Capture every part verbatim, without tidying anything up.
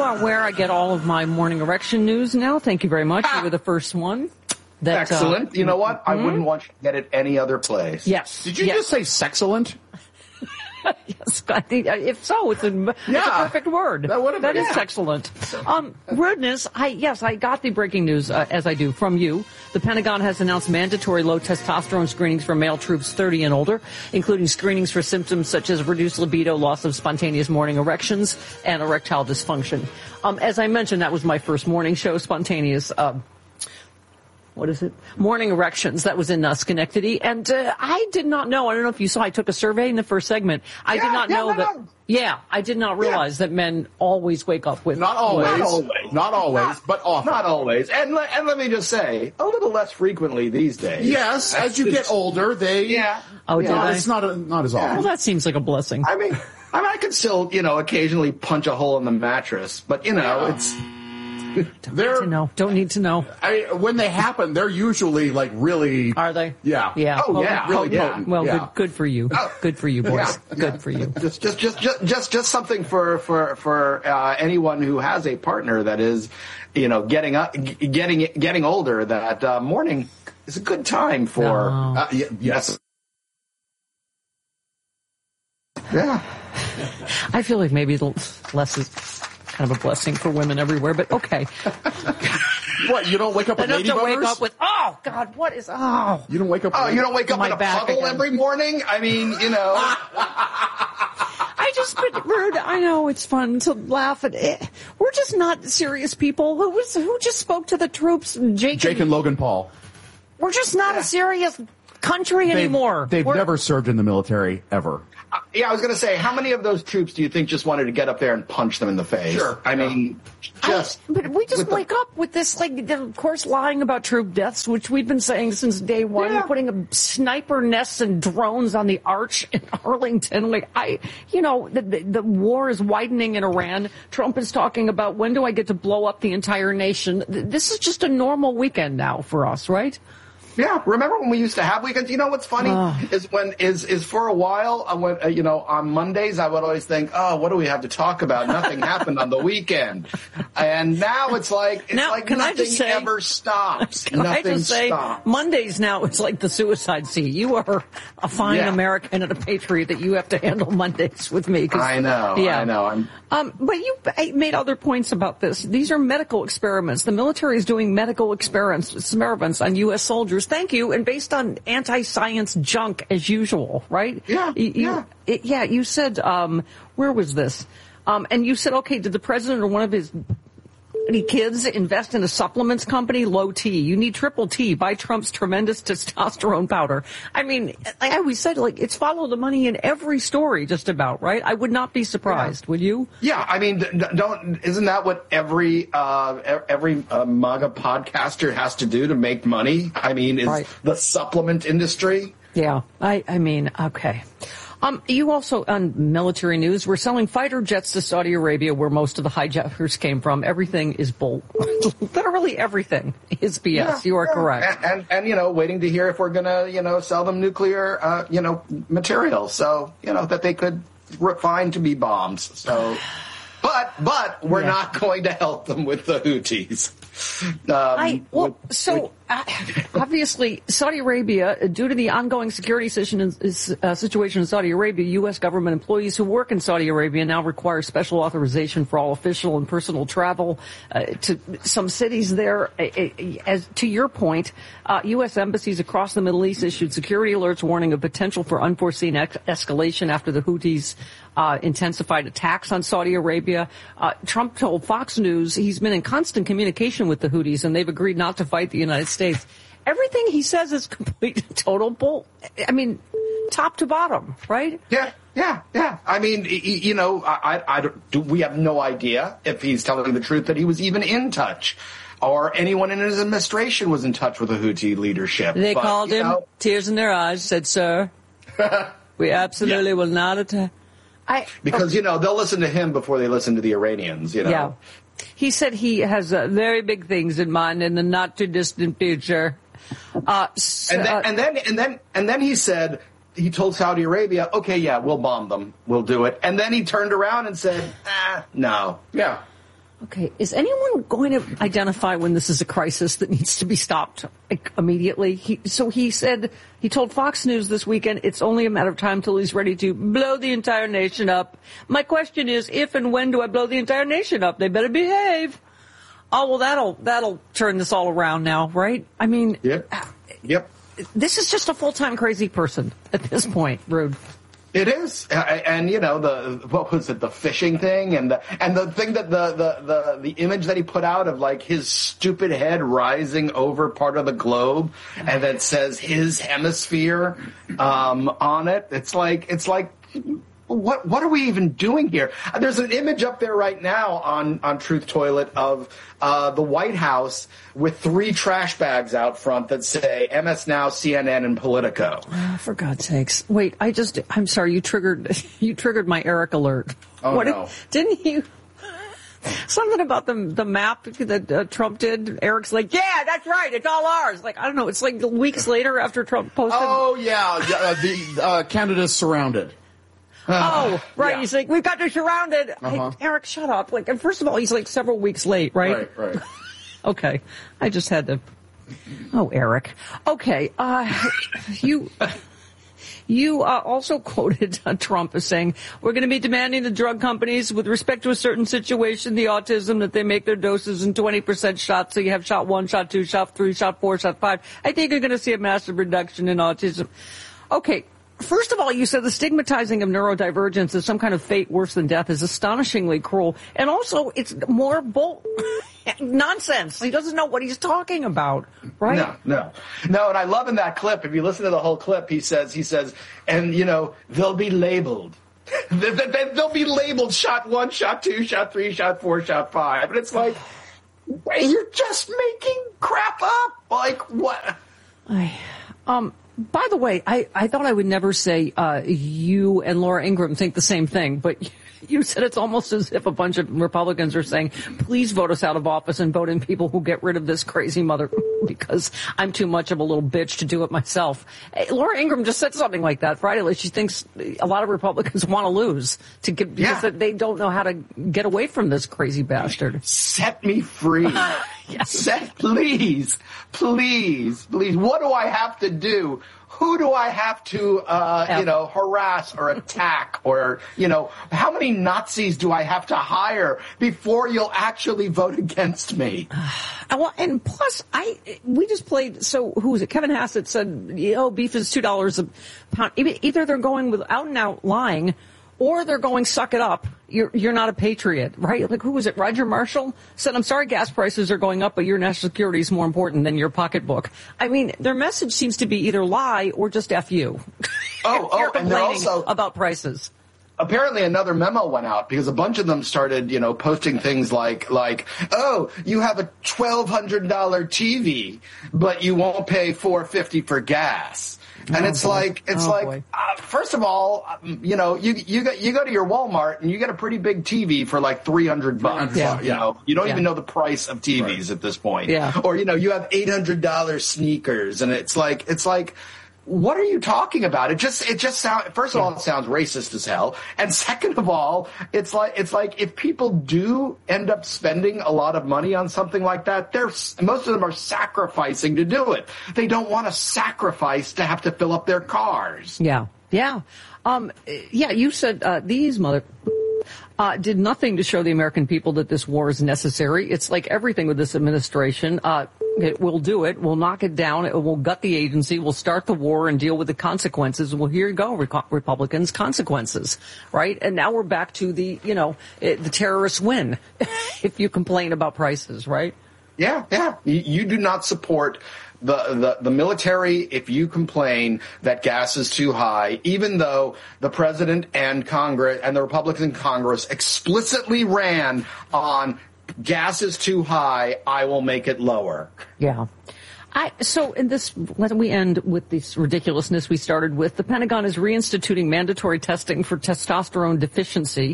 are where I get all of my morning erection news now. Thank you very much. Ah. You were the first one. That, Excellent. Uh, you know what? Mm-hmm. I wouldn't want you to get it any other place. Yes. Did you yes. just say sexcellent? Yes, I think, if so, it's a, yeah, it's a perfect word. That would have That been, is yeah. excellent. Um, rudeness, I, yes, I got the breaking news, uh, as I do, from you. The Pentagon has announced mandatory low testosterone screenings for male troops thirty and older, including screenings for symptoms such as reduced libido, loss of spontaneous morning erections, and erectile dysfunction. Um, as I mentioned, that was my first morning show, spontaneous, uh, What is it? Morning erections. That was in uh, Schenectady. And uh, I did not know, I don't know if you saw, I took a survey in the first segment. I yeah, did not yeah, know no, that. No. Yeah, I did not realize yeah. that men always wake up with. Not always. Not always. Not always, not, but often. Not always. And, le- and let me just say, a little less frequently these days. Yes, as you get older, they. Yeah. Oh, yeah. did no, I? It's not, a, not as often. Well, that seems like a blessing. I mean, I mean, I could still, you know, occasionally punch a hole in the mattress, but, you know, it's. Don't need to know. Don't need to know. I, when they happen, they're usually like really. Are they? Yeah. Yeah. Oh, well, yeah. Really yeah. potent. Well, yeah. good, good for you. Oh. Good for you, boys. Yeah. Good Yeah. for you. Just, just, just, just, just, just something for for for uh, anyone who has a partner that is, you know, getting up, getting getting older. That uh, morning is a good time for. No. Uh, y- yes. Yeah. I feel like maybe the less is kind of a blessing for women everywhere, but okay. What, you don't wake up with Enough lady to wake boners? up with, oh, God, what is, oh. You don't wake up with Oh, lady- you don't wake up My in a back puddle again. every morning? I mean, you know. I just, but rude. I know it's fun to laugh at it. We're just not serious people. Who was, who just spoke to the troops? Jake, Jake and Logan Paul. We're just not Yeah. a serious country They've, anymore. They've We're, never served in the military, ever. Uh, yeah, I was going to say, how many of those troops do you think just wanted to get up there and punch them in the face? Sure. I mean, just. I, but we just with the- wake up with this, like, of course, lying about troop deaths, which we've been saying since day one, Yeah. putting a sniper nests and drones on the arch in Arlington. Like, I, you know, the, the, the war is widening in Iran. Trump is talking about when do I get to blow up the entire nation? This is just a normal weekend now for us, right? Yeah, remember when we used to have weekends? You know what's funny Uh. is when is is for a while I went, uh, you know, on Mondays I would always think, oh, what do we have to talk about? Nothing happened on the weekend, and now it's like it's Now, like can I nothing just say- ever stops. Can nothing I just say, stops. Mondays now is like the suicide seat. You are a fine Yeah. American and a patriot that you have to handle Mondays with me. 'cause- I know, yeah. I know. I'm. Um, but you made other points about this. These are medical experiments. The military is doing medical experiments, experiments on U S soldiers. Thank you. And based on anti-science junk as usual, right? Yeah, You, you- yeah. It, yeah, you said, um, where was this? Um, and you said, okay, did the president or one of his any kids invest in a supplements company? Low T. You need triple T. Buy Trump's tremendous testosterone powder. I mean, like I always said, like, it's follow the money in every story just about, right? I would not be surprised, Yeah. would you? Yeah, I mean, d- d- don't isn't that what every uh, e- every uh, MAGA podcaster has to do to make money? I mean, is Right. the supplement industry? Yeah, I, I mean, okay. Um, you also, on military news, we're selling fighter jets to Saudi Arabia, where most of the hijackers came from. Everything is bull. Literally everything is B S. Yeah, you are yeah. correct. And, and and you know, waiting to hear if we're gonna you know sell them nuclear uh, you know material, so you know that they could refine to be bombs. So, but but we're Yeah. not going to help them with the Houthis. Um, I, well, with- so uh, obviously Saudi Arabia, due to the ongoing security situation in, uh, situation in Saudi Arabia, U S government employees who work in Saudi Arabia now require special authorization for all official and personal travel uh, to some cities there. Uh, as to your point, uh, U S embassies across the Middle East issued security alerts warning of potential for unforeseen ex- escalation after the Houthis Uh, intensified attacks on Saudi Arabia. Uh, Trump told Fox News he's been in constant communication with the Houthis and they've agreed not to fight the United States. Everything he says is complete, total bull. I mean, top to bottom, right? Yeah, yeah, yeah. I mean, y- y- you know, I, I, I don't, do, we have no idea if he's telling the truth that he was even in touch, or anyone in his administration was in touch with the Houthi leadership. They But, called you him, know, tears in their eyes, said, sir, we absolutely will not attack. I, because you know they'll listen to him before they listen to the Iranians. You know. Yeah. He said he has uh, very big things in mind in the not too distant future. Uh, so, And then, and then and then and then he said he told Saudi Arabia, okay, yeah, we'll bomb them, we'll do it. And then he turned around and said, ah, no. Yeah. Okay, is anyone going to identify when this is a crisis that needs to be stopped like, immediately? He, so he said, he told Fox News this weekend, it's only a matter of time till he's ready to blow the entire nation up. My question is, if and when do I blow the entire nation up? They better behave. Oh, well, that'll, that'll turn this all around now, right? I mean, Yep. Yep. This is just a full-time crazy person at this point, Rude. It is, and you know the what was it, the fishing thing, and the and the thing that the the the, the image that he put out of like his stupid head rising over part of the globe, and that says his hemisphere um, on it. It's like it's like. What what are we even doing here? There's an image up there right now on, on Truth Toilet of uh, the White House with three trash bags out front that say M S Now, C N N, and Politico. Oh, for God's sakes! Wait, I just I'm sorry. You triggered you triggered my Eric alert. Oh what no! Did, didn't you? Something about the the map that uh, Trump did. Eric's like, yeah, that's right. It's all ours. Like I don't know. It's like weeks later after Trump posted. Oh yeah, yeah uh, the uh, Canada's surrounded. Oh, right. Yeah. He's like, we've got you surrounded. Uh-huh. Hey, Eric, shut up. Like, and first of all, he's like several weeks late, right? Right, right. Okay. I just had to. Oh, Eric. Okay. Uh, you. You uh, also quoted uh, Trump as saying, we're going to be demanding the drug companies with respect to a certain situation, the autism, that they make their doses in twenty percent shots. So you have shot one, shot two, shot three, shot four, shot five. I think you're going to see a massive reduction in autism. Okay. First of all, you said the stigmatizing of neurodivergence as some kind of fate worse than death is astonishingly cruel. And also, it's more bull nonsense. He doesn't know what he's talking about, right? No, no. No, and I love in that clip, if you listen to the whole clip, he says, he says, and, you know, they'll be labeled. They'll be labeled shot one, shot two, shot three, shot four, shot five. And it's like, you're just making crap up. Like, what? I, um... By the way, I, I thought I would never say uh, you and Laura Ingraham think the same thing, but you said it's almost as if a bunch of Republicans are saying, please vote us out of office and vote in people who get rid of this crazy mother because I'm too much of a little bitch to do it myself. Hey, Laura Ingraham just said something like that Friday. Like she thinks a lot of Republicans want to lose to get, because Yeah. they don't know how to get away from this crazy bastard. Set me free. Yes. Set, please, please, please. What do I have to do? Who do I have to, uh, you know, harass or attack, or, you know, how many Nazis do I have to hire before you'll actually vote against me? Well, and plus, I we just played. So who was it? Kevin Hassett said, "Oh, beef is two dollars a pound." Either they're going with out and out lying, or they're going suck it up. You're you're not a patriot, right? Like who was it? Roger Marshall said, "I'm sorry, gas prices are going up, but your national security is more important than your pocketbook." I mean, their message seems to be either lie or just F you. Oh, oh, and they're also about prices. Apparently another memo went out because a bunch of them started, you know, posting things like, like, oh, you have a twelve hundred dollars T V, but you won't pay four hundred fifty dollars for gas. And Oh, it's boy. like, it's Oh, like, boy. uh, first of all, um, you know, you you go, you go to your Walmart and you get a pretty big T V for like three hundred bucks. Yeah. You know, you don't Yeah. even know the price of T Vs at this point. Yeah. Or, you know, you have eight hundred dollars sneakers, and it's like, it's like, what are you talking about? It just, it just sounds, first of all, it sounds racist as hell. And second of all, it's like, it's like if people do end up spending a lot of money on something like that, they're, most of them are sacrificing to do it. They don't want to sacrifice to have to fill up their cars. Yeah, yeah, um, yeah. You said uh, these mother. Uh, did nothing to show the American people that this war is necessary. It's like everything with this administration. Uh, it will do it. We'll knock it down. It will gut the agency. We'll start the war and deal with the consequences. Well, here you go, Re- Republicans, consequences, right? And now we're back to the, you know, it, the terrorists win if you complain about prices, right? Yeah, yeah. You, you do not support the, the the military if you complain that gas is too high, even though the president and Congress and the Republicans in Congress explicitly ran on gas is too high, I will make it lower. Yeah. I, so in this, let we end with this ridiculousness we started with. The Pentagon is reinstituting mandatory testing for testosterone deficiency.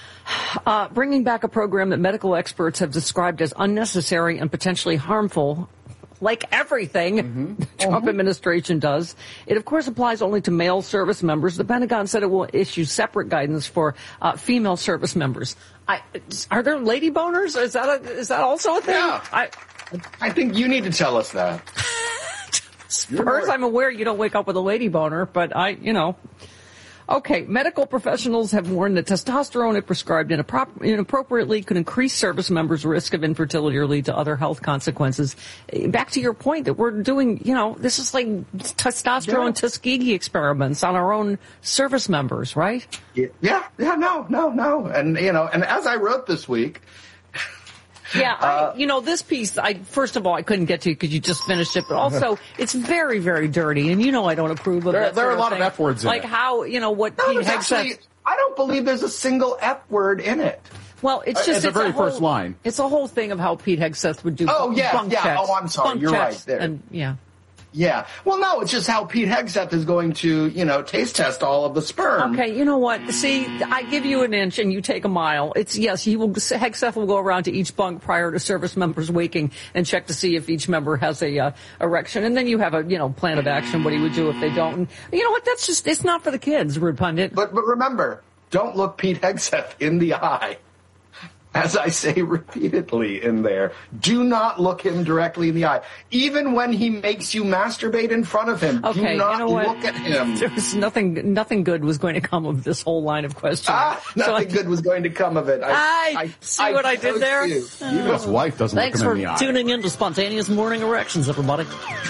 Uh, bringing back a program that medical experts have described as unnecessary and potentially harmful. like everything Mm-hmm. the Trump Mm-hmm. administration does. It, of course, applies only to male service members. The Pentagon said it will issue separate guidance for uh, female service members. I, are there lady boners? Is that a, is that also a thing? Yeah. I, I think you need to tell us that. As far as I'm aware, you don't wake up with a lady boner, but I, you know. Okay, medical professionals have warned that testosterone, if prescribed inappro- inappropriately, could increase service members' risk of infertility or lead to other health consequences. Back to your point that we're doing, you know, this is like testosterone Yeah. Tuskegee experiments on our own service members, right? Yeah, yeah, no, no, no. And, you know, and as I wrote this week, Yeah, I, you know, this piece, I first of all, I couldn't get to because you just finished it, but also it's very, very dirty, and you know I don't approve of There- that there are sort a lot of thing. F words in Like it. how, you know, what no, Pete there's Hegseth... actually, I don't believe there's a single F word in it. Well, it's Uh, just it's the it's a very whole, first line. It's a whole thing of how Pete Hegseth would do Oh, bunk yeah, yeah. checks. Oh, I'm sorry. Bunk You're checks right there. And, yeah. Yeah. Well, no, it's just how Pete Hegseth is going to, you know, taste test all of the sperm. Okay, you know what? See, I give you an inch and you take a mile. It's, yes, he will, Hegseth will go around to each bunk prior to service members waking and check to see if each member has a, uh, erection. And then you have a, you know, plan of action, what he would do if they don't. And you know what? That's just, it's not for the kids, Rude Pundit. But, but remember, don't look Pete Hegseth in the eye. As I say repeatedly in there, do not look him directly in the eye. Even when he makes you masturbate in front of him, Okay, do not you know what? look at him. There was nothing, nothing good was going to come of this whole line of questioning. Ah, So nothing I- good was going to come of it. I- see what I did toast there? you. Even his wife doesn't Thanks look him for in the eye. tuning in to Spontaneous Morning Erections, everybody.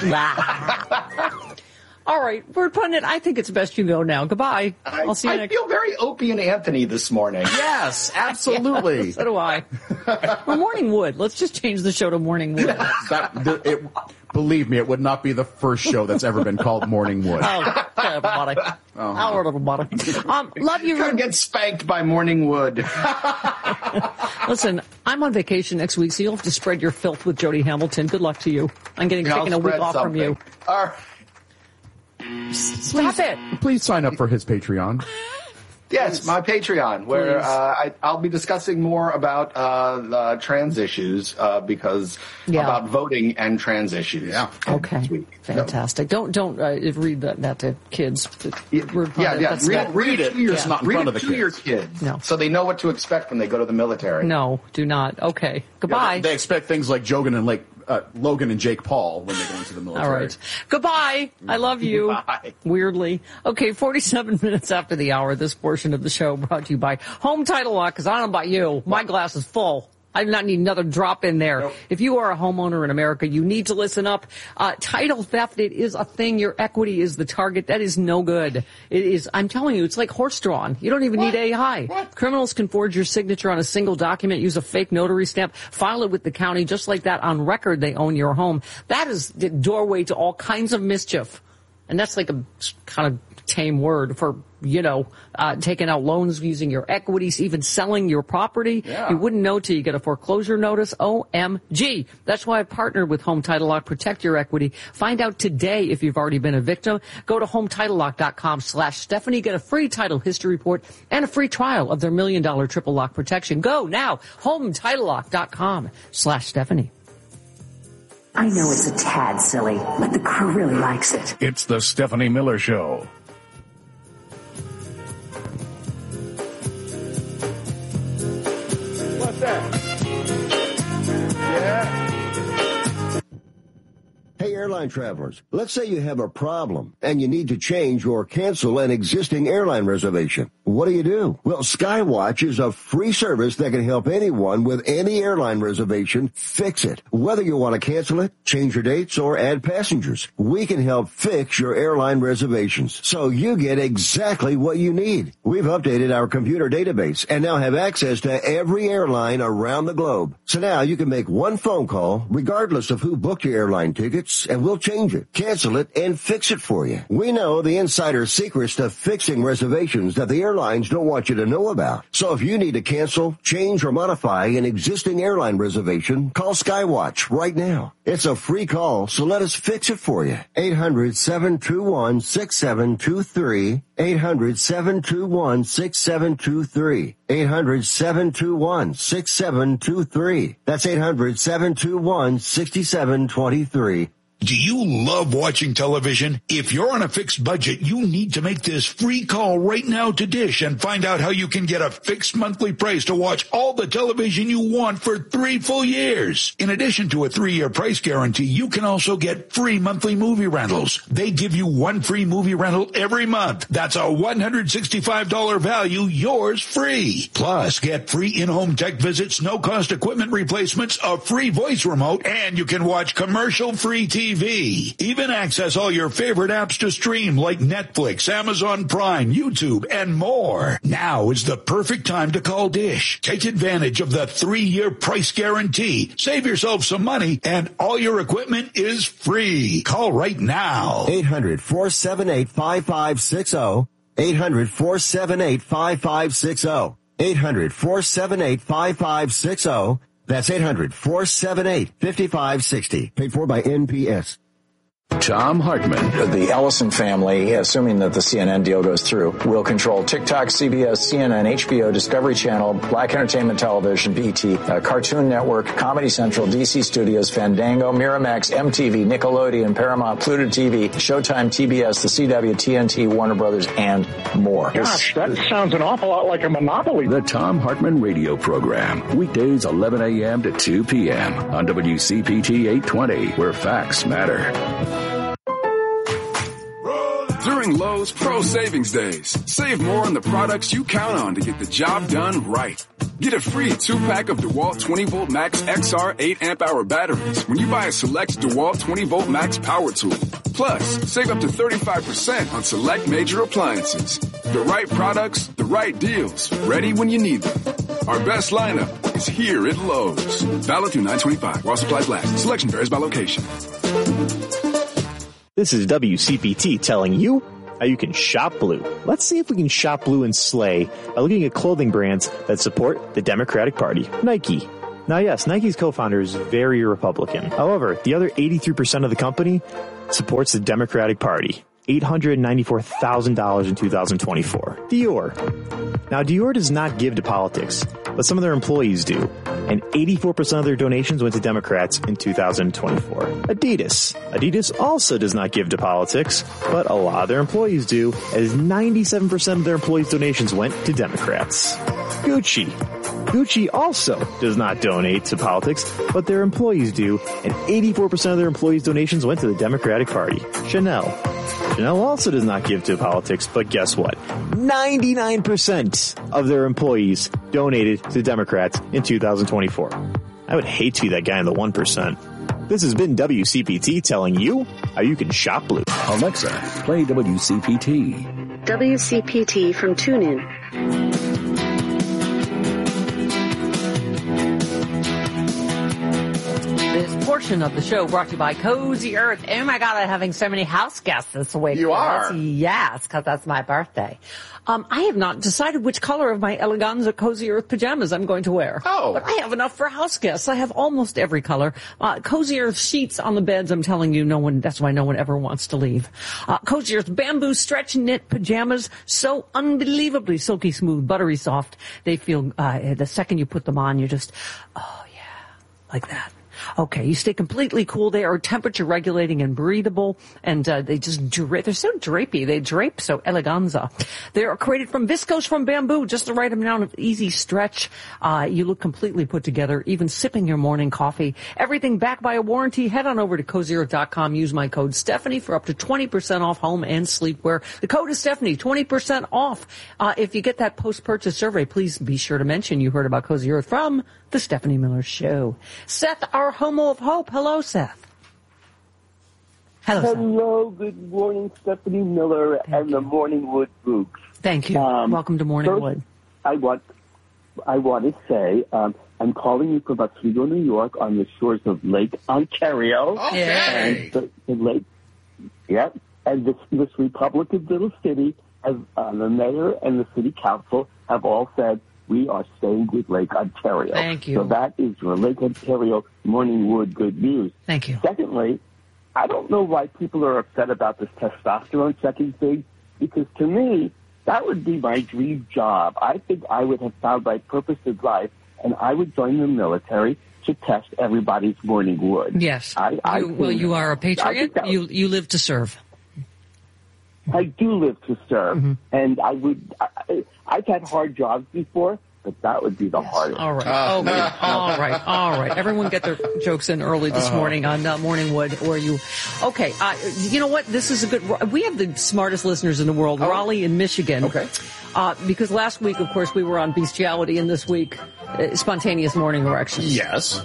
All right, Word Pundit, I think it's best you go now. Goodbye. I, I'll see you I next feel very Opie and Anthony this morning. Yes, absolutely. So do I. Or Morning Wood. Let's just change the show to Morning Wood. That, the, it, believe me, it would not be the first show that's ever been called Morning Wood. Oh, okay, everybody. All right, everybody. Um, love you. Come get spanked by Morning Wood. Listen, I'm on vacation next week, so you'll have to spread your filth with Jody Hamilton. Good luck to you. I'm getting I'll taking a week spread off from you. something. All right. Stop it. Please sign up for his Patreon. Yes, my Patreon, where uh, I, I'll be discussing more about uh, uh, trans issues uh, because Yeah. about voting and trans issues. Yeah. Okay, This week. fantastic. Don't don't uh, read that, that to kids. Yeah, Word yeah, Pundit, yeah. that's Read, not- read it to your, Just not in read front it of the to kids. your kids, No. so they know what to expect when they go to the military. No, do not. Okay, goodbye. They expect things like Jogan and like uh, Logan and Jake Paul when they go into the military. All right. Goodbye. I love you. Bye. Weirdly. Okay, forty-seven minutes after the hour, this portion of the show brought to you by Home Title Lock, because I don't know about you. My glass is full. I do not need another drop in there. Nope. If you are a homeowner in America, you need to listen up. Uh, title theft, it is a thing. Your equity is the target. That is no good. It is, I'm telling you, it's like horse drawn. You don't even What? need A I. What? Criminals can forge your signature on a single document, use a fake notary stamp, file it with the county, just like that on record they own your home. That is the doorway to all kinds of mischief. And that's like a kind of tame word for, you know, uh, taking out loans using your equities, even selling your property. Yeah. You wouldn't know till you get a foreclosure notice. O M G. That's why I partnered with Home Title Lock. Protect your equity. Find out today if you've already been a victim. Go to HometitleLock.com slash Stephanie. Get a free title history report and a free trial of their million dollar triple lock protection. Go now. HometitleLock.com slash Stephanie. I know it's a tad silly, but the crew really likes it. It's the Stephanie Miller Show. What's that? Yeah. Hey, airline travelers, let's say you have a problem and you need to change or cancel an existing airline reservation. What do you do? Well, Skywatch is a free service that can help anyone with any airline reservation fix it. Whether you want to cancel it, change your dates, or add passengers, we can help fix your airline reservations so you get exactly what you need. We've updated our computer database and now have access to every airline around the globe. So now you can make one phone call regardless of who booked your airline tickets, and we'll change it, cancel it, and fix it for you. We know the insider secrets to fixing reservations that the airline airlines don't want you to know about. So if you need to cancel, change, or modify an existing airline reservation, call Skywatch right now. It's a free call, so let us fix it for you. eight hundred, seven two one, six seven two three. eight hundred, seven two one, six seven two three. eight hundred, seven two one, six seven two three. That's eight hundred, seven two one, six seven two three. Do you love watching television? If you're on a fixed budget, you need to make this free call right now to Dish and find out how you can get a fixed monthly price to watch all the television you want for three full years. In addition to a three-year price guarantee, you can also get free monthly movie rentals. They give you one free movie rental every month. That's a one hundred sixty-five dollars value, yours free. Plus, get free in-home tech visits, no-cost equipment replacements, a free voice remote, and you can watch commercial-free T V. T V. Even access all your favorite apps to stream like Netflix, Amazon Prime, YouTube, and more. Now is the perfect time to call Dish. Take advantage of the three-year price guarantee. Save yourself some money, and all your equipment is free. Call right now. eight hundred, four seven eight, five five six zero. eight hundred, four seven eight, five five six zero. eight hundred, four seven eight, five five six zero. That's eight hundred, four seven eight, five five six zero. Paid for by N P S. Tom Hartman. The Ellison family, assuming that the C N N deal goes through, will control TikTok, C B S, C N N, H B O, Discovery Channel, Black Entertainment Television, B E T, uh, Cartoon Network, Comedy Central, D C Studios, Fandango, Miramax, M T V, Nickelodeon, Paramount, Pluto T V, Showtime, T B S, the C W, T N T, Warner Brothers, and more. Gosh, that sounds an awful lot like a monopoly. The Tom Hartman Radio Program. Weekdays eleven a.m. to two p.m. on W C P T eight twenty, where facts matter. During Lowe's Pro Savings Days, save more on the products you count on to get the job done right. Get a free two-pack of DeWalt twenty volt Max X R eight amp hour batteries when you buy a select DeWalt twenty volt Max power tool. Plus, save up to thirty-five percent on select major appliances. The right products, the right deals, ready when you need them. Our best lineup is here at Lowe's. Valid through nine twenty-five while supplies last. Selection varies by location. This is W C P T telling you how you can shop blue. Let's see if we can shop blue and slay by looking at clothing brands that support the Democratic Party. Nike. Now, yes, Nike's co-founder is very Republican. However, the other eighty-three percent of the company supports the Democratic Party. eight hundred ninety-four thousand dollars in two thousand twenty-four. Dior. Now, Dior does not give to politics, but some of their employees do, and eighty-four percent of their donations went to Democrats in two thousand twenty-four. Adidas. Adidas also does not give to politics, but a lot of their employees do, as ninety-seven percent of their employees' donations went to Democrats. Gucci. Gucci also does not donate to politics, but their employees do, and eighty-four percent of their employees' donations went to the Democratic Party. Chanel. Chanel also does not give to politics, but guess what? ninety-nine percent of their employees donated to Democrats in two thousand twenty-four. I would hate to be that guy in the one percent. This has been W C P T telling you how you can shop blue. Alexa, play W C P T. W C P T from TuneIn. This portion of the show brought to you by Cozy Earth. Oh my God, I'm having so many house guests this week. You are? Yes, because that's my birthday. Um, I have not decided which color of my Eleganza Cozy Earth pajamas I'm going to wear. Oh. But I have enough for house guests. I have almost every color. Uh, Cozy Earth sheets on the beds. I'm telling you, no one, that's why no one ever wants to leave. Uh, Cozy Earth bamboo stretch knit pajamas. So unbelievably silky smooth, buttery soft. They feel, uh, the second you put them on, you just, oh yeah, like that. Okay, you stay completely cool. They are temperature regulating and breathable, and uh, they just drape. They're so drapey. They drape so eleganza. They are created from viscose from bamboo, just the right amount of easy stretch. Uh, you look completely put together, even sipping your morning coffee. Everything backed by a warranty. Head on over to cozy earth dot com. Use my code Stephanie for up to twenty percent off home and sleepwear. The code is Stephanie, twenty percent off. Uh, if you get that post-purchase survey, please be sure to mention you heard about Cozy Earth from The Stephanie Miller Show. Seth, our homo of hope. Hello, Seth. Hello, Seth. Hello, good morning, Stephanie Miller Thank and you. the Morningwood Books. Thank you. Um, Welcome to Morningwood. First, I want, I want to say, um, I'm calling you from Oswego, New York, on the shores of Lake Ontario. Okay. And the, the lake, yeah, and this, this Republican little city as uh, the mayor and the city council have all said, we are staying with Lake Ontario. Thank you. So that is your Lake Ontario Morning Wood good news. Thank you. Secondly, I don't know why people are upset about this testosterone checking thing, because to me, that would be my dream job. I think I would have found my purpose in life, and I would join the military to test everybody's morning wood. Yes. I, I you, well, you are a patriot. Was, you you live to serve. I do live to serve, mm-hmm. and I would. I, I've had hard jobs before, but that would be the yes. hardest. All right. Uh, oh, yeah. all right. All right. Everyone get their jokes in early this uh-huh. morning on uh, Morning Wood, or you. Okay. Uh, you know what? This is a good. We have the smartest listeners in the world. Oh. Raleigh in Michigan. Okay. Uh, because last week, of course, we were on bestiality, and this week, uh, spontaneous morning erections. Yes.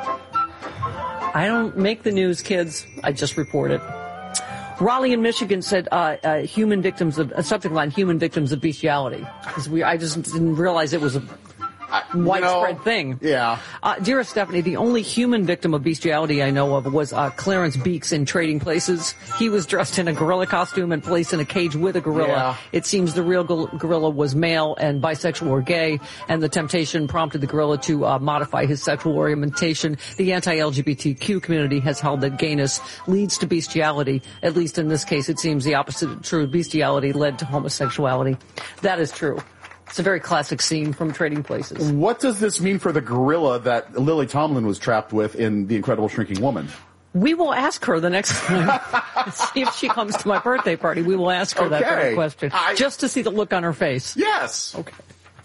I don't make the news, kids. I just report it. Raleigh in Michigan said uh, uh, human victims of, uh, subject line, human victims of bestiality. Because we, I just didn't realize it was a widespread no. thing. Yeah. Uh, dearest Stephanie, the only human victim of bestiality I know of was uh, Clarence Beeks in Trading Places. He was dressed in a gorilla costume and placed in a cage with a gorilla. Yeah. It seems the real gorilla was male and bisexual or gay, and the temptation prompted the gorilla to uh, modify his sexual orientation. The anti-L G B T Q community has held that gayness leads to bestiality. At least in this case, it seems the opposite is true. Bestiality led to homosexuality. That is true. It's a very classic scene from Trading Places. What does this mean for the gorilla that Lily Tomlin was trapped with in The Incredible Shrinking Woman? We will ask her the next time. See if she comes to my birthday party. We will ask her okay. that very question. I... Just to see the look on her face. Yes. Okay.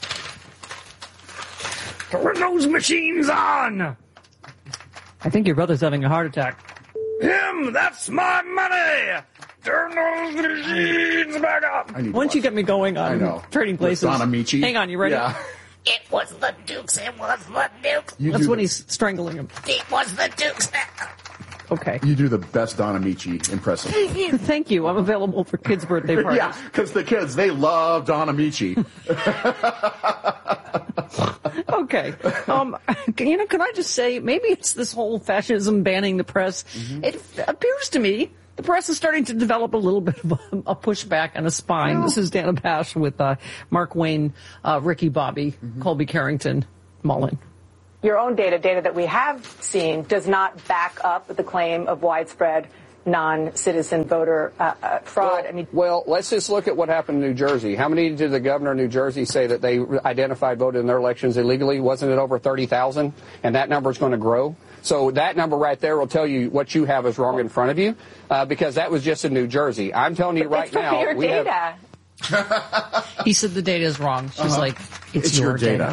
Turn those machines on! I think your brother's having a heart attack. Him! That's my money! Turn those machines back up! Once you get me going on Trading Places. Donna Michi. Hang on, you ready? Yeah. It was the Dukes, it was the Dukes. You That's when the... he's strangling him. It was the Dukes. Okay. You do the best Donna Michi impression. Thank you. Thank you. I'm available for kids' birthday parties. Yeah, because the kids, they love Donna Michi. Okay. Um, you know, can I just say, maybe it's this whole fascism banning the press. Mm-hmm. It appears to me the press is starting to develop a little bit of a, a pushback and a spine. Yeah. This is Dana Bash with uh, Mark Wayne, uh, Ricky Bobby, mm-hmm. Colby Carrington, Mullen. Your own data, data that we have seen, does not back up the claim of widespread non-citizen voter uh, uh, fraud. Well, I mean, well, let's just look at what happened in New Jersey. How many did the governor of New Jersey say that they identified voted in their elections illegally? Wasn't it over thirty thousand? And that number is going to grow. So that number right there will tell you what you have is wrong in front of you, uh, because that was just in New Jersey. I'm telling you right it's now, your we data. have. He said the data is wrong. She's uh-huh. like, it's, it's your, your data. data.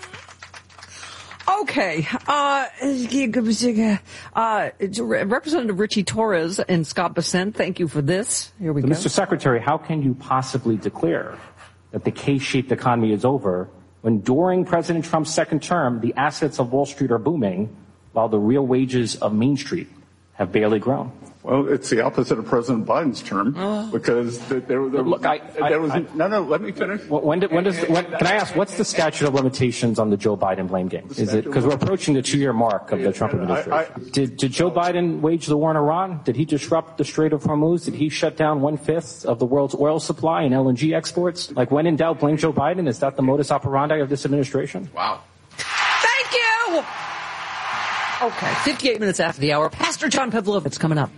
Okay. Uh, uh, Representative Richie Torres and Scott Bessent, thank you for this. Here we so go. Mister Secretary, how can you possibly declare that the K-shaped economy is over when during President Trump's second term, the assets of Wall Street are booming while the real wages of Main Street have barely grown? Well, it's the opposite of President Biden's term, oh. because there, there, there Look, was, I, there I, was I, no, no. Let me finish. When, did, when does? When, can I ask what's the statute of limitations on the Joe Biden blame game? Is it because we're approaching the two-year mark of the Trump administration? I, I, did, did Joe Biden wage the war on Iran? Did he disrupt the Strait of Hormuz? Did he shut down one-fifth of the world's oil supply and L N G exports? Like, when in doubt, blame Joe Biden. Is that the modus operandi of this administration? Wow. Thank you. Okay, fifty-eight minutes after the hour, Pastor John Pavlovitz coming up.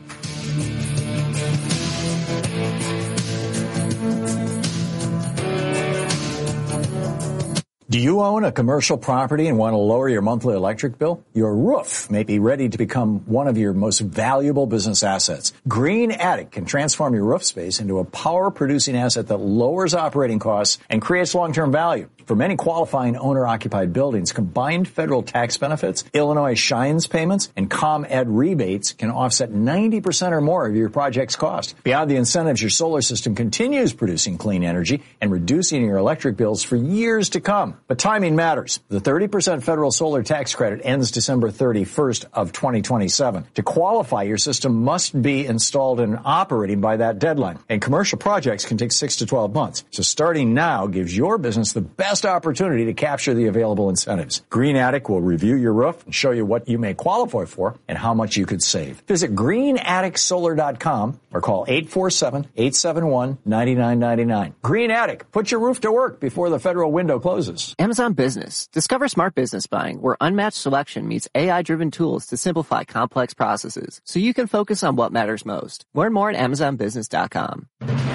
Do you own a commercial property and want to lower your monthly electric bill? Your roof may be ready to become one of your most valuable business assets. Green Attic can transform your roof space into a power-producing asset that lowers operating costs and creates long-term value. For many qualifying owner-occupied buildings, combined federal tax benefits, Illinois Shines payments, and ComEd rebates can offset ninety percent or more of your project's cost. Beyond the incentives, your solar system continues producing clean energy and reducing your electric bills for years to come. But timing matters. The thirty percent federal solar tax credit ends December thirty-first of twenty twenty-seven. To qualify, your system must be installed and operating by that deadline. And commercial projects can take six to twelve months. So starting now gives your business the best opportunity to capture the available incentives. Green Attic will review your roof and show you what you may qualify for and how much you could save. Visit green attic solar dot com or call eight four seven, eight seven one, nine nine nine nine. Green Attic, put your roof to work before the federal window closes. Amazon Business. Discover smart business buying, where unmatched selection meets A I-driven tools to simplify complex processes, so you can focus on what matters most. Learn more at amazon business dot com.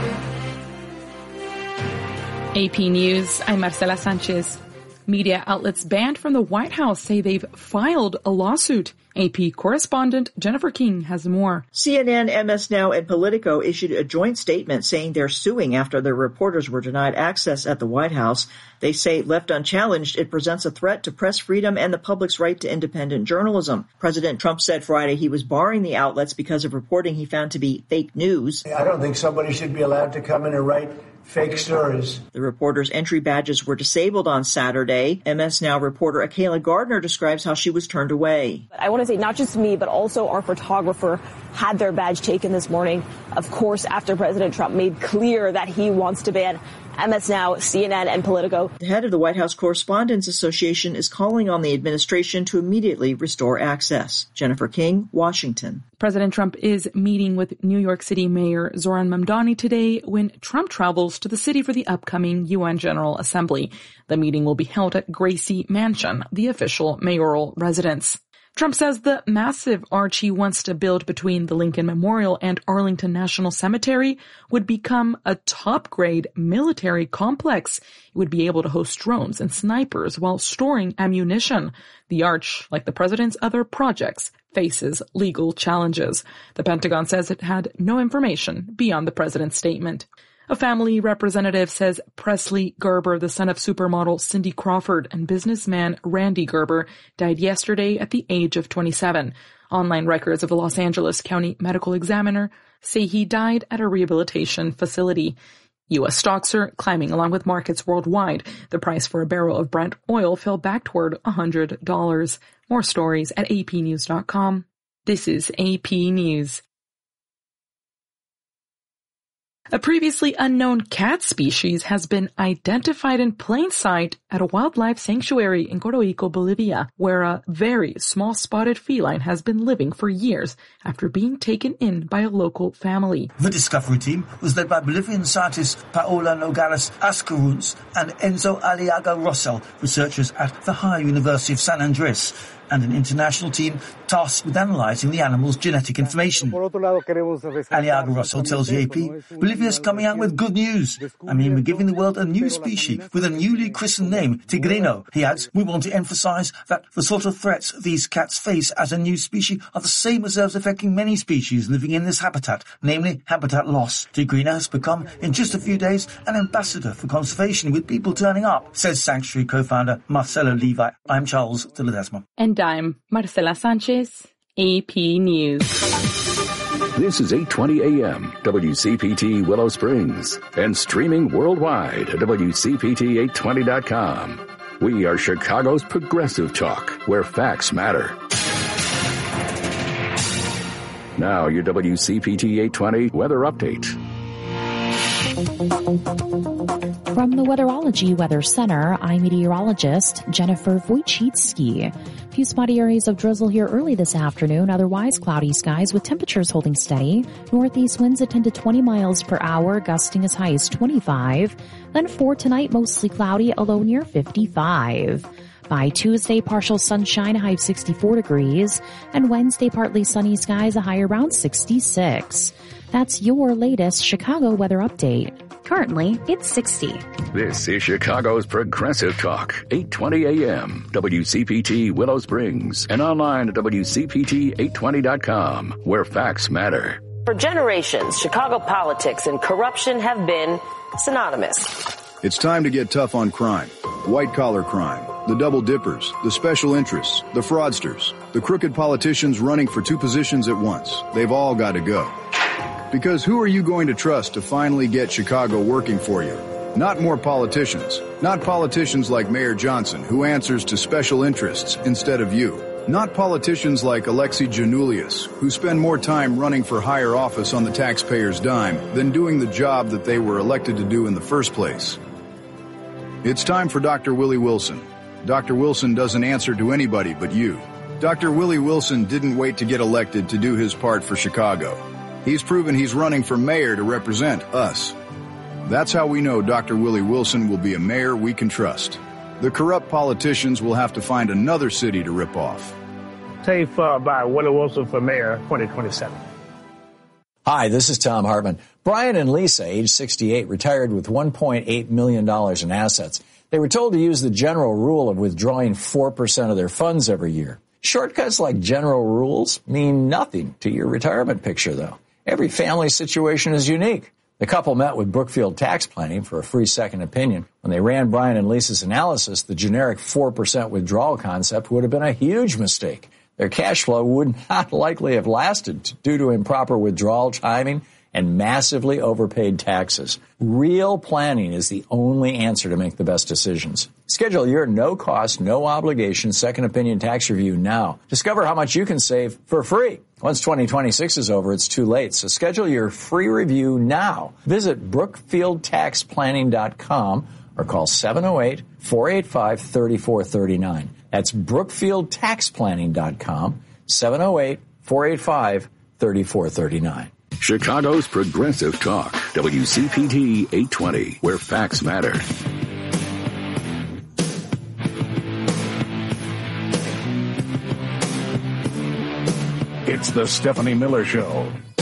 A P News, I'm Marcela Sanchez. Media outlets banned from the White House say they've filed a lawsuit. A P correspondent Jennifer King has more. C N N, M S Now, and Politico issued a joint statement saying they're suing after their reporters were denied access at the White House. They say, left unchallenged, it presents a threat to press freedom and the public's right to independent journalism. President Trump said Friday he was barring the outlets because of reporting he found to be fake news. I don't think somebody should be allowed to come in and write fake stories. The reporters' entry badges were disabled on Saturday. M S Now reporter Akayla Gardner describes how she was turned away. I want to say not just me, but also our photographer had their badge taken this morning. Of course, after President Trump made clear that he wants to ban M S Now, C N N, and Politico. The head of the White House Correspondents Association is calling on the administration to immediately restore access. Jennifer King, Washington. President Trump is meeting with New York City Mayor Zoran Mamdani today when Trump travels to the city for the upcoming U N General Assembly. The meeting will be held at Gracie Mansion, the official mayoral residence. Trump says the massive arch he wants to build between the Lincoln Memorial and Arlington National Cemetery would become a top-grade military complex. It would be able to host drones and snipers while storing ammunition. The arch, like the president's other projects, faces legal challenges. The Pentagon says it had no information beyond the president's statement. A family representative says Presley Gerber, the son of supermodel Cindy Crawford and businessman Randy Gerber, died yesterday at the age of twenty-seven. Online records of the Los Angeles County Medical Examiner say he died at a rehabilitation facility. U S stocks are climbing along with markets worldwide. The price for a barrel of Brent oil fell back toward one hundred dollars. More stories at A P news dot com. This is A P News. A previously unknown cat species has been identified in plain sight at a wildlife sanctuary in Coroico, Bolivia, where a very small spotted feline has been living for years after being taken in by a local family. The discovery team was led by Bolivian scientists Paola Nogales Ascaruns and Enzo Aliaga Rossell, researchers at the Higher University of San Andres, and an international team tasked with analysing the animal's genetic information. Aliaga Russell tells the A P, Bolivia's coming out with good news. I mean, we're giving the world a new species with a newly christened name, Tigrino. He adds, we want to emphasise that the sort of threats these cats face as a new species are the same as those affecting many species living in this habitat, namely habitat loss. Tigrino has become, in just a few days, an ambassador for conservation with people turning up, says Sanctuary co-founder Marcelo Levi. I'm Charles de Ledesma. And I'm Marcela Sanchez, A P News. This is eight twenty A M, W C P T Willow Springs, and streaming worldwide at W C P T eight twenty dot com. We are Chicago's progressive talk, where facts matter. Now your W C P T eight twenty weather update. From the Weatherology Weather Center, I'm meteorologist Jennifer Wojcicki. Few spotty areas of drizzle here early this afternoon, otherwise cloudy skies with temperatures holding steady. Northeast winds at ten to twenty miles per hour, gusting as high as twenty-five. Then for tonight, mostly cloudy, a low near fifty-five. By Tuesday, partial sunshine, a high of sixty-four degrees. And Wednesday, partly sunny skies, a high around sixty-six. That's your latest Chicago weather update. Currently, it's sixty. This is Chicago's Progressive Talk, eight twenty A M, W C P T Willow Springs, and online at W C P T eight twenty dot com, where facts matter. For generations, Chicago politics and corruption have been synonymous. It's time to get tough on crime. White-collar crime, the double dippers, the special interests, the fraudsters, the crooked politicians running for two positions at once. They've all got to go. Because who are you going to trust to finally get Chicago working for you? Not more politicians. Not politicians like Mayor Johnson, who answers to special interests instead of you. Not politicians like Alexei Janulius, who spend more time running for higher office on the taxpayer's dime than doing the job that they were elected to do in the first place. It's time for Doctor Willie Wilson. Doctor Wilson doesn't answer to anybody but you. Doctor Willie Wilson didn't wait to get elected to do his part for Chicago. He's proven he's running for mayor to represent us. That's how we know Doctor Willie Wilson will be a mayor we can trust. The corrupt politicians will have to find another city to rip off. Safe uh, by Willie Wilson for mayor twenty twenty-seven. Hi, this is Tom Hartman. Brian and Lisa, age sixty-eight, retired with one point eight million dollars in assets. They were told to use the general rule of withdrawing four percent of their funds every year. Shortcuts like general rules mean nothing to your retirement picture, though. Every family situation is unique. The couple met with Brookfield Tax Planning for a free second opinion. When they ran Brian and Lisa's analysis, the generic four percent withdrawal concept would have been a huge mistake. Their cash flow would not likely have lasted due to improper withdrawal timing and massively overpaid taxes. Real planning is the only answer to make the best decisions. Schedule your no-cost, no-obligation second opinion tax review now. Discover how much you can save for free. Once twenty twenty-six is over, it's too late, so schedule your free review now. Visit brookfield tax planning dot com or call seven oh eight, four eight five, three four three nine. That's brookfield tax planning dot com, seven oh eight, four eight five, three four three nine. Chicago's Progressive Talk, W C P T eight twenty, where facts matter. It's the Stephanie Miller Show.